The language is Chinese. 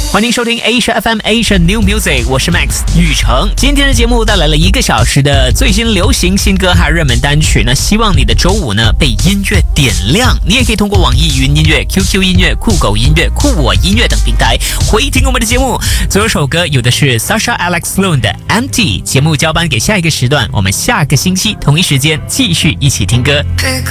欢迎收听 Asia FM Asia New Music， 我是 Max 宇成。今天的节目带来了1个小时的最新流行新歌还有热门单曲呢，希望你的周五呢被音乐点亮。你也可以通过网易云音乐、QQ 音乐、酷狗音乐、酷我音乐等平台回听我们的节目。最后一首歌有的是 Sasha Alex Sloan 的 Empty。节目交班给下一个时段，我们下个星期同一时间继续一起听歌。